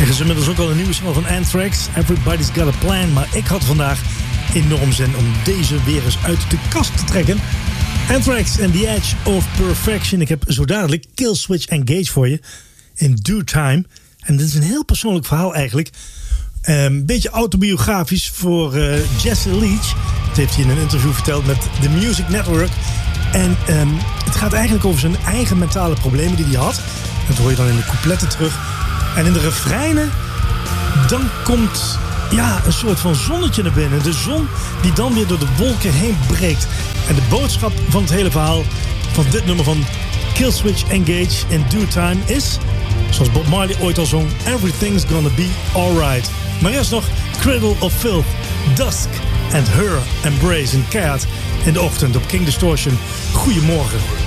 Liggen ze inmiddels ook al een nieuwe single van Anthrax, Everybody's Got a Plan. Maar ik had vandaag enorm zin om deze weer eens uit de kast te trekken. Anthrax and the Edge of Perfection. Ik heb zo dadelijk Killswitch Engage voor je in due time. En dit is een heel persoonlijk verhaal eigenlijk. Een beetje autobiografisch voor Jesse Leach. Dat heeft hij in een interview verteld met The Music Network. En het gaat eigenlijk over zijn eigen mentale problemen die hij had. Dat hoor je dan in de coupletten terug. En in de refreinen, dan komt een soort van zonnetje naar binnen. De zon die dan weer door de wolken heen breekt. En de boodschap van het hele verhaal van dit nummer van Killswitch Engage in Due Time is, zoals Bob Marley ooit al zong, Everything's Gonna Be Alright. Maar eerst nog Cradle of Filth, Dusk and Her Embrace in keihard in de ochtend op King Distortion. Goedemorgen.